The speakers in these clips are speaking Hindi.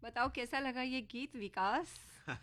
बताओ कैसा लगा ये गीत विकास?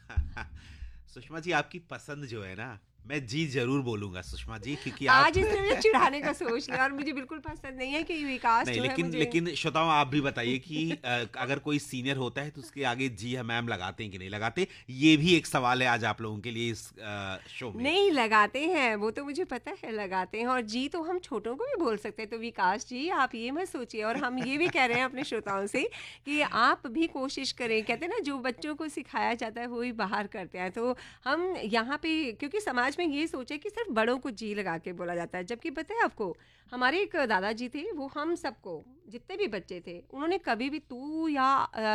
सुषमा जी, आपकी पसंद जो है ना, मैं जी जरूर बोलूंगा सुषमा जी, क्योंकि आप आज इसने मुझे चिढ़ाने का सोच लिया और मुझे बिल्कुल पसंद नहीं है कि विकास नहीं, जो है लेकिन मुझे। लेकिन श्रोताओं, आप भी बताइए कि अगर कोई सीनियर होता है तो उसके आगे जी हाँ मैम लगाते हैं कि नहीं लगाते? ये भी एक सवाल है आज आप लोगों के लिए इस शो में। नहीं लगाते हैं, वो तो मुझे पता है लगाते हैं, और जी तो हम छोटों को भी बोल सकते हैं। तो विकास जी आप ये मत सोचिए, और हम ये भी कह रहे हैं अपने श्रोताओं से कि आप भी कोशिश करें। कहते हैं ना, जो बच्चों को सिखाया जाता है वो ही बाहर करते हैं। तो हम यहाँ पे, क्योंकि समाज में ये सोचे कि सिर्फ बड़ों को जी लगा के बोला जाता है, जबकि पता है आपको, हमारे एक दादाजी थे, वो हम सबको, जितने भी बच्चे थे, उन्होंने कभी भी तू या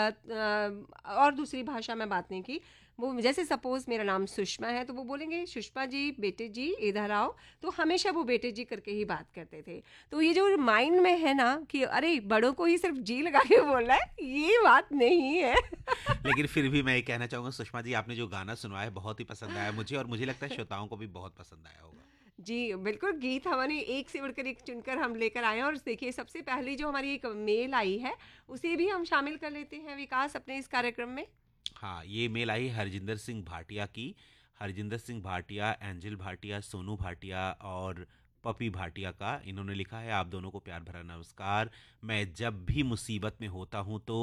और दूसरी भाषा में बात नहीं की। वो जैसे सपोज मेरा नाम सुषमा है तो वो बोलेंगे सुषमा जी, बेटे जी इधर आओ। तो हमेशा वो बेटे जी करके ही बात करते थे। तो ये जो माइंड में है ना कि अरे बड़ों को ही सिर्फ जी लगा के बोलना है, ये बात नहीं है। लेकिन फिर भी मैं ये कहना चाहूंगा सुषमा जी, आपने जो गाना सुनवाया बहुत ही पसंद आया मुझे, और मुझे लगता है श्रोताओं को भी बहुत पसंद आया होगा। जी बिल्कुल, गीत हमारे एक से बढ़कर एक चुनकर हम लेकर आए हैं। और देखिए, सबसे पहली जो हमारी एक मेल आई है, उसे भी हम शामिल कर लेते हैं विकास अपने इस कार्यक्रम में। हाँ, ये मेल आई हरजिंदर सिंह भाटिया की। हरजिंदर सिंह भाटिया, एंजल भाटिया, सोनू भाटिया और पपी भाटिया का। इन्होंने लिखा है, आप दोनों को प्यार भरा नमस्कार। मैं जब भी मुसीबत में होता हूँ तो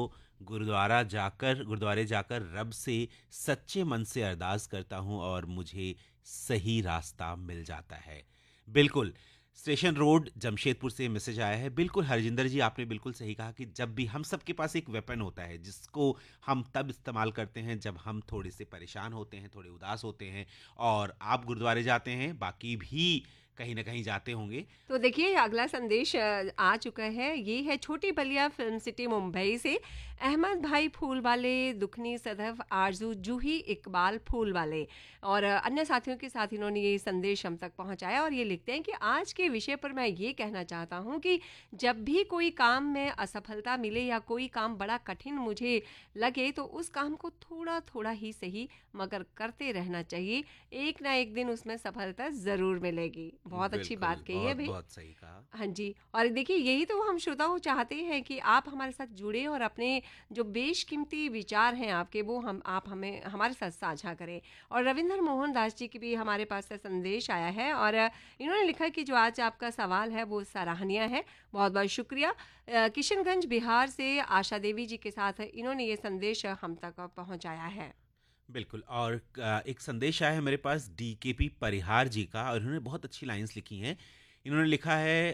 गुरुद्वारे जाकर रब से सच्चे मन से अरदास करता हूँ और मुझे सही रास्ता मिल जाता है। बिल्कुल, स्टेशन रोड जमशेदपुर से मैसेज आया है। बिल्कुल हरजिंदर जी, आपने बिल्कुल सही कहा कि जब भी हम सबके पास एक वेपन होता है जिसको हम तब इस्तेमाल करते हैं जब हम थोड़े से परेशान होते हैं, थोड़े उदास होते हैं। और आप गुरुद्वारे जाते हैं, बाकी भी कहीं ना कहीं जाते होंगे। तो देखिए, अगला संदेश आ चुका है। ये है छोटी बलिया फिल्म सिटी मुंबई से अहमद भाई फूल वाले, दुखनी सदफ, आरजू जूही, इकबाल फूल वाले और अन्य साथियों के साथ इन्होंने ये संदेश हम तक पहुंचाया। और ये लिखते हैं कि आज के विषय पर मैं ये कहना चाहता हूं कि जब भी कोई काम में असफलता मिले या कोई काम बड़ा कठिन मुझे लगे, तो उस काम को थोड़ा थोड़ा ही सही मगर करते रहना चाहिए। एक ना एक दिन उसमें सफलता ज़रूर मिलेगी। बहुत अच्छी बिल्कुल, बात कही है बहुत भाई। बहुत सही कहा। हाँ जी, और देखिए यही तो हम श्रोताओं चाहते हैं कि आप हमारे साथ जुड़े और अपने जो बेशकीमती विचार हैं आपके, वो आप हमें हमारे साथ साझा करें। और रविंद्र मोहन दास जी की भी हमारे पास से संदेश आया है, और इन्होंने लिखा कि जो आज आपका सवाल है वो सराहनीय है। बहुत बहुत शुक्रिया। किशनगंज बिहार से आशा देवी जी के साथ इन्होंने ये संदेश हम तक पहुंचाया है। बिल्कुल, और एक संदेश आया है मेरे पास डीकेपी परिहार जी का, और इन्होंने बहुत अच्छी लाइंस लिखी हैं। इन्होंने लिखा है,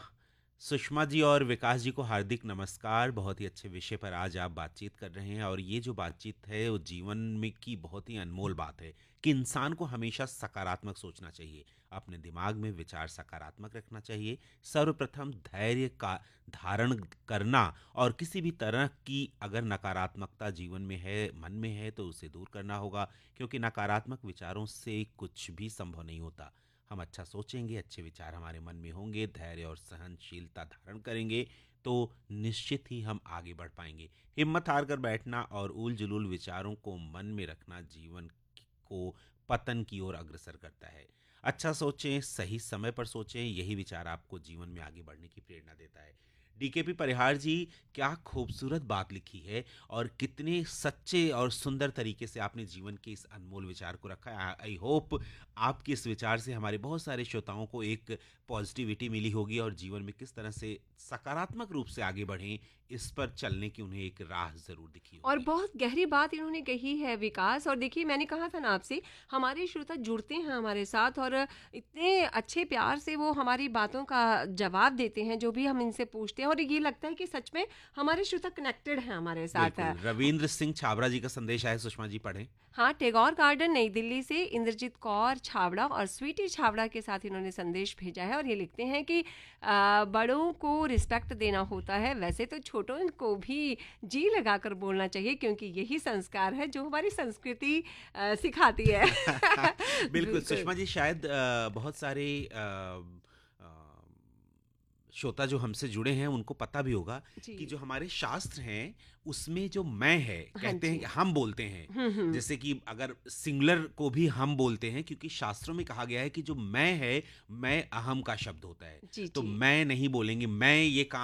सुषमा जी और विकास जी को हार्दिक नमस्कार। बहुत ही अच्छे विषय पर आज आप बातचीत कर रहे हैं, और ये जो बातचीत है वो जीवन में की बहुत ही अनमोल बात है कि इंसान को हमेशा सकारात्मक सोचना चाहिए, अपने दिमाग में विचार सकारात्मक रखना चाहिए। सर्वप्रथम धैर्य का धारण करना, और किसी भी तरह की अगर नकारात्मकता जीवन में है, मन में है, तो उसे दूर करना होगा, क्योंकि नकारात्मक विचारों से कुछ भी संभव नहीं होता। हम अच्छा सोचेंगे, अच्छे विचार हमारे मन में होंगे, धैर्य और सहनशीलता धारण करेंगे, तो निश्चित ही हम आगे बढ़ पाएंगे। हिम्मत हार कर बैठना और उल जुलूल विचारों को मन में रखना जीवन को पतन की ओर अग्रसर करता है। अच्छा सोचें, सही समय पर सोचें, यही विचार आपको जीवन में आगे बढ़ने की प्रेरणा देता है। डीकेपी परिहार जी, क्या खूबसूरत बात लिखी है, और कितने सच्चे और सुंदर तरीके से आपने जीवन के इस अनमोल विचार को रखा है। आई होप आपके इस विचार से हमारे बहुत सारे श्रोताओं को एक पॉजिटिविटी मिली होगी, और जीवन में किस तरह से सकारात्मक रूप से आगे बढ़ें, इस पर चलने की उन्हें एक राह जरूर दिखी और होगी। बहुत गहरी बात इन्होंने कही है विकास। और देखिए, मैंने कहा था ना आपसे, हमारे श्रोता जुड़ते हैं हमारे साथ, और इतने अच्छे प्यार से वो हमारी बातों का जवाब देते हैं जो भी हम इनसे पूछते हैं, और ये लगता है कि सच में हमारे श्रोता कनेक्टेड हैं हमारे साथ। बिल्कुल, रविंद्र सिंह छाबरा जी का संदेश आया, सुषमा जी पढ़ें। हाँ, टैगोर गार्डन नई दिल्ली से इंद्रजीत कौर छावड़ा और स्वीटी छावड़ा के साथ इन्होंने संदेश भेजा है। और ये लिखते हैं कि बड़ों को रिस्पेक्ट देना होता है, वैसे तो छोटों को भी जी लगाकर बोलना चाहिए, क्योंकि यही संस्कार है जो हमारी संस्कृति सिखाती है। बिल्कुल बिल्कुल। सुषमा जी, शायद बहुत सारे श्रोता जो हमसे जुड़े हैं उनको पता भी होगा जी। कि जो हमारे शास्त्र हैं उसमें जो मैं है, हाँ कहते हैं जी। कि हम बोलते हैं, हम्म। जैसे कि अगर सिंगुलर को भी हम बोलते हैं, क्योंकि शास्त्रों में कहा गया है कि जो मैं है, मैं अहम का शब्द होता है। जी तो जी। मैं नहीं बोलेंगे, मैं ये काम